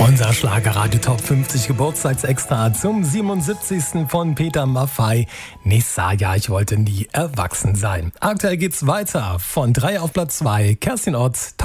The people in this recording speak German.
Unser Schlagerradio Top 50 Geburtstagsextra zum 77. von Peter Maffay. Nissa, ja, ich wollte nie erwachsen sein. Aktuell geht's weiter. Von 3 auf Platz 2. Kerstin Ott.